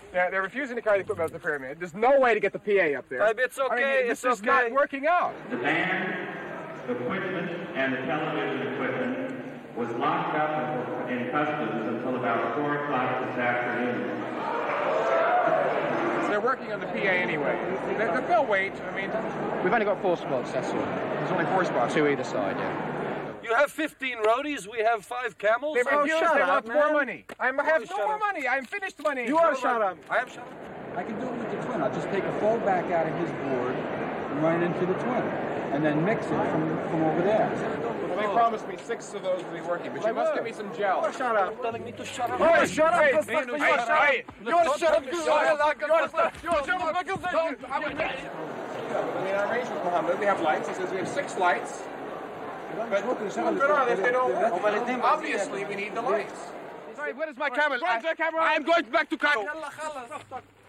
Yeah, they're refusing to carry the equipment up the pyramid. There's no way to get the PA up there. It's okay. This is not working out. The band, the equipment, and the television equipment was locked up in customs until about 4 o'clock this afternoon. They're working on the PA anyway. They'll wait. I mean, we've only got 4 spots, that's all. There's only 4 spots. 2 either side, yeah. You have 15 roadies, we have 5 camels. They want man. more money. I have no more money. I'm finished money. You are shut up. I am shut up. I can do it with the twin. I'll just take a fold back out of his board and run it into the twin. And then mix it from over there. Well, they promised me 6 of those will be working, but you must give me some gel. Oh, shut up. Telling me to shut up. Oh, shut up. You want to shut up? You want to shut up? I mean, I arranged with Mohammed. We have lights. He says we have 6 lights. But if they don't work, obviously we need the lights. Sorry, where is my camera? I'm going back to camera.